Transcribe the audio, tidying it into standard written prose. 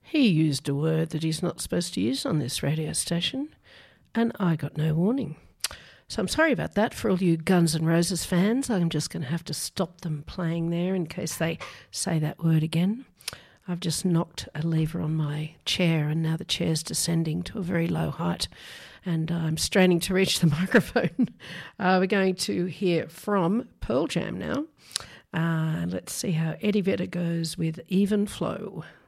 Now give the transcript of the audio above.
He used a word that he's not supposed to use on this radio station, and I got no warning. So I'm sorry about that for all you Guns N' Roses fans. I'm just going to have to stop them playing there in case they say that word again. I've just knocked a lever on my chair, and now the chair's descending to a very low height, and I'm straining to reach the microphone. We're going to hear from Pearl Jam now. Let's see how Eddie Vedder goes with Even Flow.